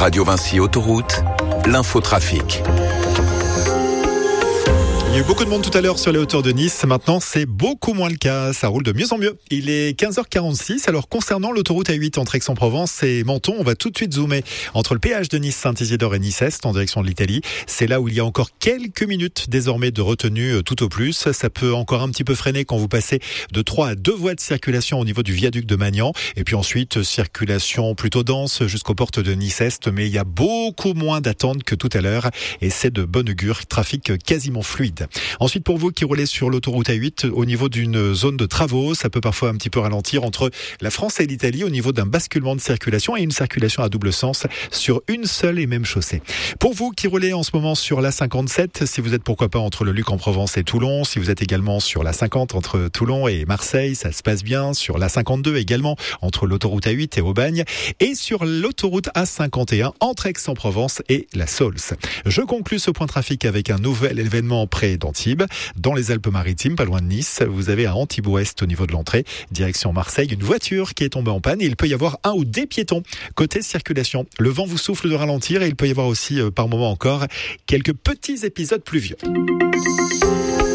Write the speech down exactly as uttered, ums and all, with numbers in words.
Radio Vinci Autoroute, l'infotrafic. Il y a eu beaucoup de monde tout à l'heure sur les hauteurs de Nice. Maintenant, c'est beaucoup moins le cas. Ça roule de mieux en mieux. Il est quinze heures quarante-six. Alors, concernant l'autoroute A huit entre Aix-en-Provence et Menton, on va tout de suite zoomer entre le péage de Nice, Saint-Isidore et Nice-Est en direction de l'Italie. C'est là où il y a encore quelques minutes désormais de retenue tout au plus. Ça peut encore un petit peu freiner quand vous passez de trois à deux voies de circulation au niveau du viaduc de Magnan. Et puis ensuite, circulation plutôt dense jusqu'aux portes de Nice-Est. Mais il y a beaucoup moins d'attente que tout à l'heure. Et c'est de bon augure. Trafic quasiment fluide. Ensuite, pour vous qui roulez sur l'autoroute A huit, au niveau d'une zone de travaux, ça peut parfois un petit peu ralentir entre la France et l'Italie au niveau d'un basculement de circulation et une circulation à double sens sur une seule et même chaussée. Pour vous qui roulez en ce moment sur la cinquante-sept, si vous êtes pourquoi pas entre le Luc en Provence et Toulon, si vous êtes également sur la cinquante entre Toulon et Marseille, ça se passe bien, sur la cinquante-deux également entre l'autoroute A huit et Aubagne, et sur l'autoroute A cinquante et un entre Aix-en-Provence et la Saulce. Je conclus ce point trafic avec un nouvel événement près d'Antibes, dans les Alpes-Maritimes, pas loin de Nice. Vous avez à Antibes-Ouest au niveau de l'entrée, direction Marseille, une voiture qui est tombée en panne et il peut y avoir un ou des piétons côté circulation. Le vent vous souffle de ralentir et il peut y avoir aussi, euh, par moment encore, quelques petits épisodes pluvieux.